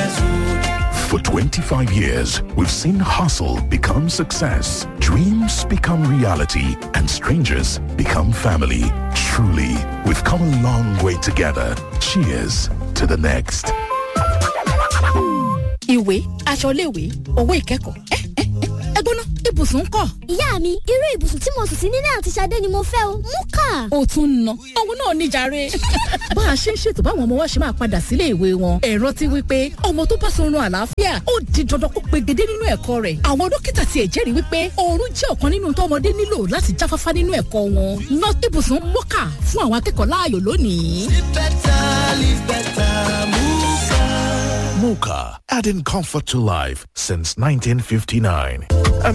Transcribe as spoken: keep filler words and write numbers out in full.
For twenty-five years, we've seen hustle become success, dreams become reality, and strangers become family. Truly, we've come a long way together. Cheers to the next. Ìwé, aṣọ iléèwé, owó ìkẹ́kọ̀ọ́. Ẹ ẹ ẹ gbóná, ibùsùn ńkọ́. Ìyá mi, irú ibùsùn tí mo sùn sí nílé àti Ṣadé ni mo fẹ́ o, mú kà. Ó tún ń ná. Òun náà ní jàre. Bá a ṣe ń ṣètò báwọn ọmọ wa ṣe máa padà sílé ìwé wọn. Ẹ rántí wípé ọmọ tó bá sọrun àlàáfíà ó di dandan kó pegedé nínú ẹ̀kọ́ rẹ̀. Àwọn dókítà tiẹ̀ jẹ́rìí wípé oorun jẹ́ ọ̀kan nínú tọ́mọdé nílò láti jáfáfá nínú ẹ̀kọ́ wọn. Ná ibùsùn mọ́kà fún àwọn akẹ́kọ̀ọ́ láàyò lónìí. Live better, live better, Muka. Mocha, adding comfort to life since nineteen fifty-nine.